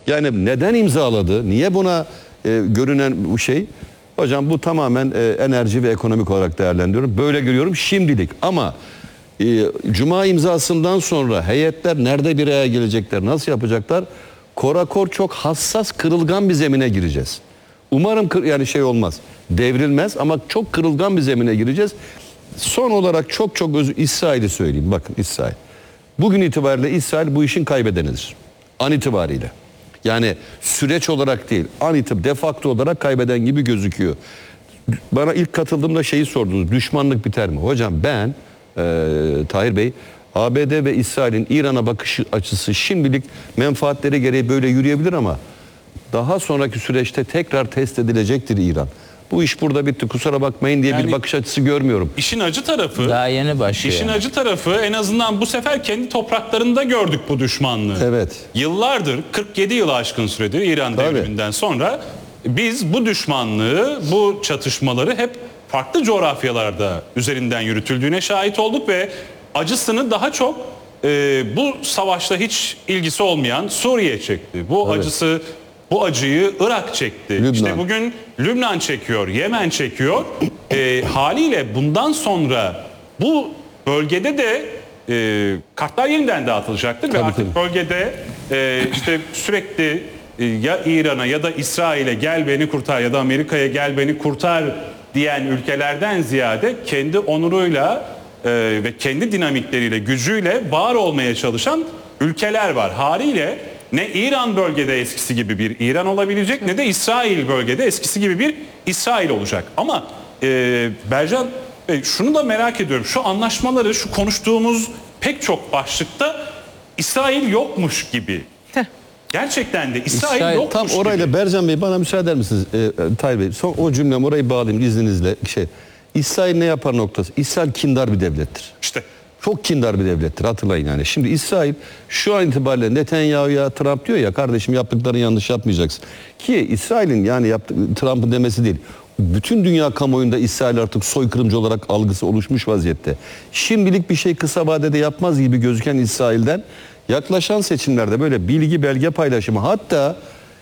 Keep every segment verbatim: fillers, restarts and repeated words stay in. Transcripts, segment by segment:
Yani neden imzaladı? Niye buna e, görünen bu şey? Hocam bu tamamen e, enerji ve ekonomik olarak değerlendiriyorum. Böyle görüyorum şimdilik ama e, Cuma imzasından sonra heyetler nerede bir araya gelecekler, nasıl yapacaklar? Korakor çok hassas, kırılgan bir zemine gireceğiz. Umarım kır, yani şey olmaz, devrilmez ama çok kırılgan bir zemine gireceğiz. Son olarak çok çok özür İsrail'i söyleyeyim. Bakın İsrail. Bugün itibariyle İsrail bu işin kaybedenidir. An itibariyle. Yani süreç olarak değil, an itibariyle de facto olarak kaybeden gibi gözüküyor. Bana ilk katıldığımda şeyi sordunuz, düşmanlık biter mi? Hocam ben, e, Tahir Bey, A B D ve İsrail'in İran'a bakış açısı şimdilik menfaatleri gereği böyle yürüyebilir ama daha sonraki süreçte tekrar test edilecektir İran. Bu iş burada bitti, kusura bakmayın diye yani bir bakış açısı görmüyorum. İşin acı tarafı, daha yeni başlıyor. İşin acı tarafı en azından bu sefer kendi topraklarında gördük bu düşmanlığı. Evet. Yıllardır, kırk yedi yılı aşkın süredir İran Tabii. devriminden sonra biz bu düşmanlığı, bu çatışmaları hep farklı coğrafyalarda üzerinden yürütüldüğüne şahit olduk ve acısını daha çok e, bu savaşla hiç ilgisi olmayan Suriye çekti. Bu Evet. acısı Bu acıyı Irak çekti. Lübnan. İşte bugün Lübnan çekiyor, Yemen çekiyor. E, haliyle bundan sonra bu bölgede de e, kartlar yeniden dağıtılacaktır. Tabii, ve artık tabii. bölgede e, işte sürekli e, ya İran'a ya da İsrail'e gel beni kurtar ya da Amerika'ya gel beni kurtar diyen ülkelerden ziyade kendi onuruyla e, ve kendi dinamikleriyle, gücüyle var olmaya çalışan ülkeler var. Haliyle ne İran bölgede eskisi gibi bir İran olabilecek ne de İsrail bölgede eskisi gibi bir İsrail olacak. Ama e, Bercan Bey, şunu da merak ediyorum. Şu anlaşmaları, şu konuştuğumuz pek çok başlıkta İsrail yokmuş gibi. Gerçekten de İsrail, İsrail yokmuş Tam orayla gibi. Bercan Bey bana müsaade eder misiniz? E, Tahir Bey son o cümlem orayı bağlayayım izninizle. Şey, İsrail ne yapar noktası? İsrail kindar bir devlettir. İşte Çok kindar bir devlettir, hatırlayın yani. Şimdi İsrail şu an itibariyle Netanyahu'ya Trump diyor ya, kardeşim yaptıklarını yanlış yapmayacaksın. Ki İsrail'in yani yaptığı, Trump'ın demesi değil. Bütün dünya kamuoyunda İsrail artık soykırımcı olarak algısı oluşmuş vaziyette. Şimdilik bir şey kısa vadede yapmaz gibi gözüken İsrail'den yaklaşan seçimlerde böyle bilgi belge paylaşımı, hatta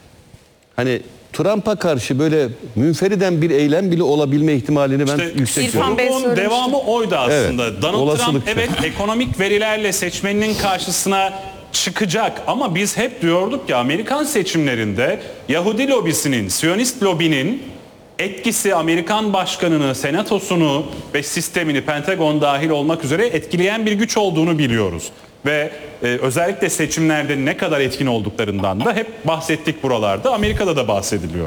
hani Trump'a karşı böyle münferiden bir eylem bile olabilme ihtimalini ben İşte yüksek İrfan Bey sorunun söylemişti. devamı oydu aslında. Evet, Donald olasılık. Trump evet ekonomik verilerle seçmeninin karşısına çıkacak ama biz hep diyorduk ki Amerikan seçimlerinde Yahudi lobisinin, Siyonist lobinin etkisi Amerikan başkanını, senatosunu ve sistemini, Pentagon dahil olmak üzere etkileyen bir güç olduğunu biliyoruz. Ve e, özellikle seçimlerde ne kadar etkin olduklarından da hep bahsettik buralarda. Amerika'da da bahsediliyor.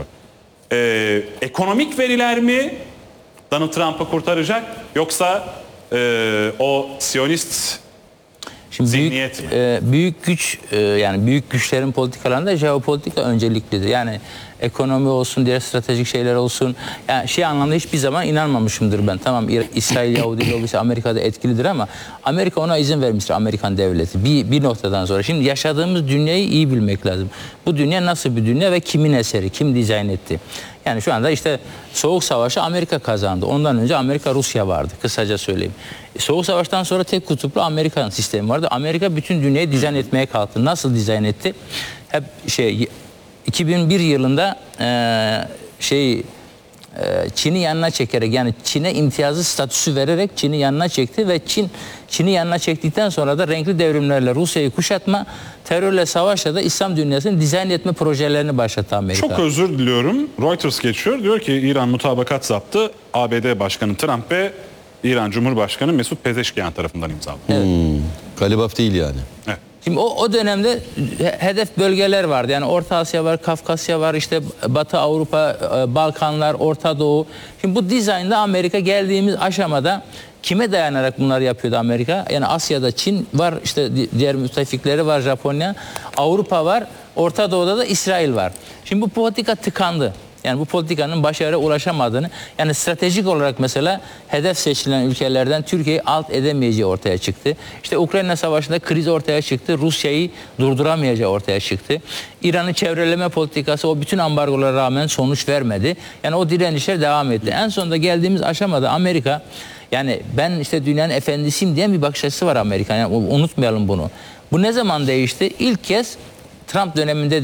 E, ekonomik veriler mi Donald Trump'ı kurtaracak yoksa e, o Siyonist Şimdi büyük, zihniyet mi? e, büyük güç e, yani büyük güçlerin politikalarında jeopolitika önceliklidir. Yani ekonomi olsun, diğer stratejik şeyler olsun. Yani şey anlamda hiçbir zaman inanmamışımdır ben. Tamam İsrail Yahudi lobisi Amerika'da etkilidir ama Amerika ona izin vermiştir, Amerikan devleti. Bir, bir noktadan sonra. Şimdi yaşadığımız dünyayı iyi bilmek lazım. Bu dünya nasıl bir dünya ve kimin eseri, kim dizayn etti? Yani şu anda işte Soğuk Savaşı Amerika kazandı. Ondan önce Amerika Rusya vardı, kısaca söyleyeyim. Soğuk Savaş'tan sonra tek kutuplu Amerikan sistemi vardı. Amerika bütün dünyayı dizayn etmeye kalktı. Nasıl dizayn etti? Hep şey iki bin bir yılında e, şey e, Çin'i yanına çekerek, yani Çin'e imtiyazlı statüsü vererek Çin'i yanına çekti ve Çin Çin'i yanına çektikten sonra da renkli devrimlerle Rusya'yı kuşatma, terörle savaşla da İslam dünyasını dizayn etme projelerini başlattı Amerika. Çok özür diliyorum. Reuters geçiyor. Diyor ki İran mutabakat zaptı A B D Başkanı Trump ve İran Cumhurbaşkanı Mesut Pezeşkiyan tarafından imzaladı. Hmm, galibaf değil yani. Evet. Şimdi o, o dönemde hedef bölgeler vardı. Yani Orta Asya var, Kafkasya var, işte Batı Avrupa, Balkanlar, Orta Doğu. Şimdi bu dizaynda Amerika geldiğimiz aşamada kime dayanarak bunları yapıyordu Amerika? Yani Asya'da Çin var, işte diğer müttefikleri var, Japonya, Avrupa var, Orta Doğu'da da İsrail var. Şimdi bu politika tıkandı. Yani bu politikanın başarıya ulaşamadığını, yani stratejik olarak mesela hedef seçilen ülkelerden Türkiye'yi alt edemeyeceği ortaya çıktı. İşte Ukrayna Savaşı'nda kriz ortaya çıktı. Rusya'yı durduramayacağı ortaya çıktı. İran'ın çevreleme politikası o bütün ambargolara rağmen sonuç vermedi. Yani o direnişler devam etti. En sonunda geldiğimiz aşamada Amerika, yani ben işte dünyanın efendisiyim diyen bir bakış açısı var Amerika'nın. Yani unutmayalım bunu. Bu ne zaman değişti? İlk kez Trump döneminde